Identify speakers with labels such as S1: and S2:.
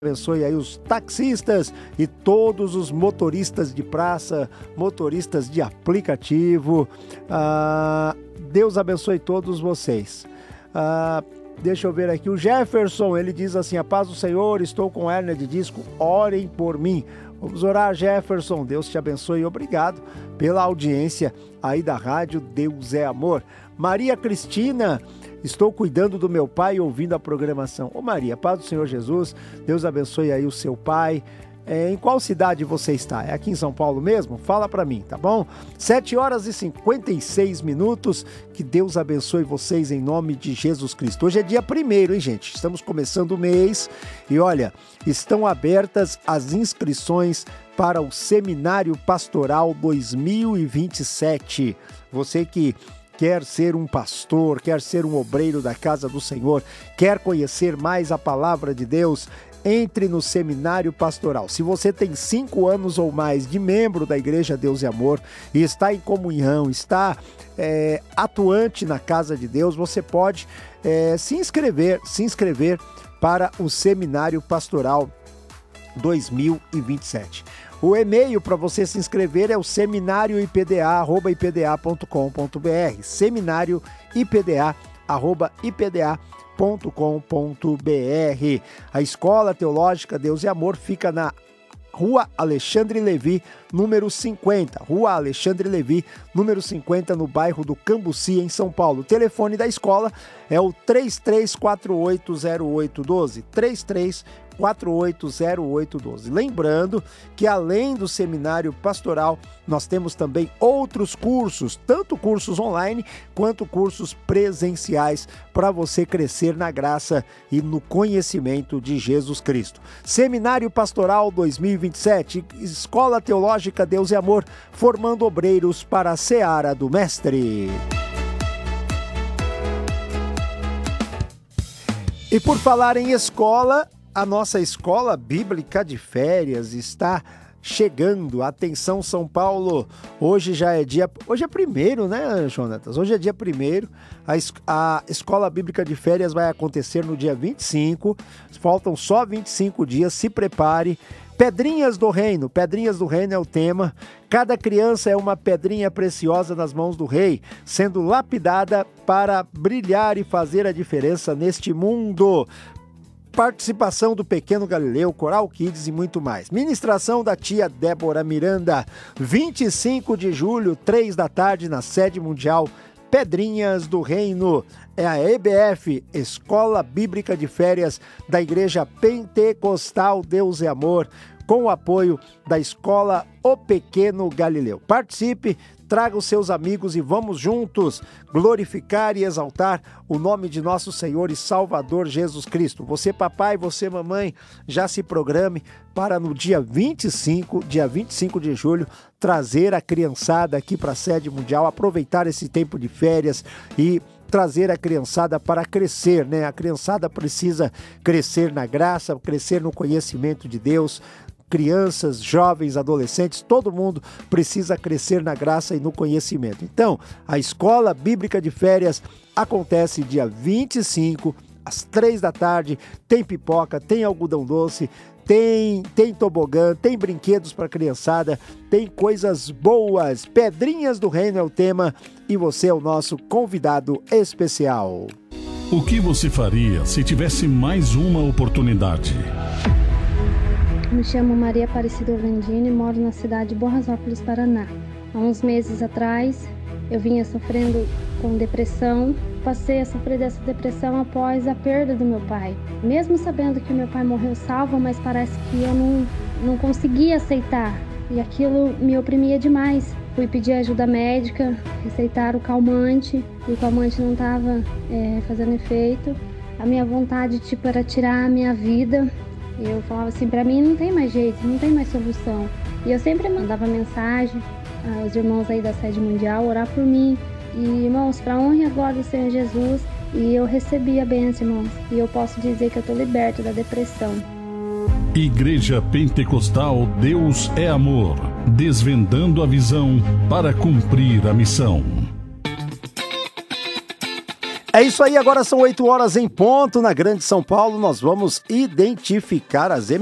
S1: abençoe aí os taxistas e todos os motoristas de praça, motoristas de aplicativo. Deus abençoe todos vocês. Deixa eu ver aqui, o Jefferson, ele diz assim: a paz do Senhor, estou com hérnia de disco, orem por mim. Vamos orar, Jefferson, Deus te abençoe, obrigado pela audiência aí da rádio Deus é Amor. Maria Cristina, estou cuidando do meu pai ouvindo a programação. Ô Maria, paz do Senhor Jesus, Deus abençoe aí o seu pai. Em qual cidade você está? É aqui em São Paulo mesmo? Fala pra mim, tá bom? 7h56, que Deus abençoe vocês em nome de Jesus Cristo. Hoje é dia 1º, hein, gente? Estamos começando o mês e olha, estão abertas as inscrições para o Seminário Pastoral 2027. Você que quer ser um pastor, quer ser um obreiro da casa do Senhor, quer conhecer mais a palavra de Deus, entre no Seminário Pastoral. Se você tem 5 anos ou mais de membro da Igreja Deus e Amor e está em comunhão, está atuante na casa de Deus, você pode se inscrever para o Seminário Pastoral 2027. O e-mail para você se inscrever é o seminarioipda@ipda.com.br, seminarioipda@ipda.com.br. A Escola Teológica Deus e Amor fica na Rua Alexandre Levi, número 50. Rua Alexandre Levi, número 50, no bairro do Cambuci, em São Paulo. O telefone da escola é o 33480812. 33480812. Lembrando que além do seminário pastoral, nós temos também outros cursos, tanto cursos online quanto cursos presenciais, para você crescer na graça e no conhecimento de Jesus Cristo. Seminário Pastoral 2027, Escola Teológica Deus e Amor, formando obreiros para a seara do Mestre. E por falar em escola, a nossa escola bíblica de férias está chegando. Atenção, São Paulo, hoje é 1º, né, Jonatas? Hoje é dia 1º, a escola bíblica de férias vai acontecer no dia 25, faltam só 25 dias, se prepare. Pedrinhas do Reino é o tema. Cada criança é uma pedrinha preciosa nas mãos do Rei, sendo lapidada para brilhar e fazer a diferença neste mundo. Participação do Pequeno Galileu, Coral Kids e muito mais. Ministração da tia Débora Miranda, 25 de julho, 3 da tarde, na sede mundial Pedrinhas do Reino. É a EBF, Escola Bíblica de Férias da Igreja Pentecostal Deus é Amor, com o apoio da Escola O Pequeno Galileu. Participe, traga os seus amigos e vamos juntos glorificar e exaltar o nome de nosso Senhor e Salvador Jesus Cristo. Você, papai, você, mamãe, já se programe para no dia 25 de julho, trazer a criançada aqui para a sede mundial, aproveitar esse tempo de férias e trazer a criançada para crescer, né? A criançada precisa crescer na graça, crescer no conhecimento de Deus. Crianças, jovens, adolescentes, todo mundo precisa crescer na graça e no conhecimento. Então, a Escola Bíblica de Férias acontece dia 25, às 3 da tarde, tem pipoca, tem algodão doce, tem tobogã, tem brinquedos para a criançada, tem coisas boas. Pedrinhas do Reino é o tema e você é o nosso convidado especial.
S2: O que você faria se tivesse mais uma oportunidade?
S3: Me chamo Maria Aparecida Orlandini e moro na cidade de Borrasópolis, Paraná. Há uns meses atrás, eu vinha sofrendo com depressão. Passei a sofrer dessa depressão após a perda do meu pai. Mesmo sabendo que meu pai morreu salvo, mas parece que eu não conseguia aceitar. E aquilo me oprimia demais. Fui pedir ajuda médica, receitaram o calmante, e o calmante não estava fazendo efeito. A minha vontade era tirar a minha vida. Eu falava assim, pra mim não tem mais jeito, não tem mais solução. E eu sempre mandava mensagem aos irmãos aí da sede mundial, orar por mim. E, irmãos, pra honra e glória do Senhor Jesus, e eu recebi a bênção, irmãos. E eu posso dizer que eu tô liberta da depressão.
S2: Igreja Pentecostal Deus é Amor, desvendando a visão para cumprir a missão.
S1: É isso aí, agora são 8 horas em ponto na Grande São Paulo. Nós vamos identificar as